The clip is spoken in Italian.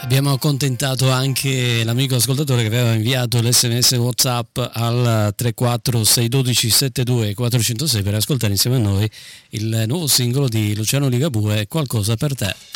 Abbiamo accontentato anche l'amico ascoltatore che aveva inviato l'SMS WhatsApp al 34 612 72 406 per ascoltare insieme a noi il nuovo singolo di Luciano Ligabue, Qualcosa per te.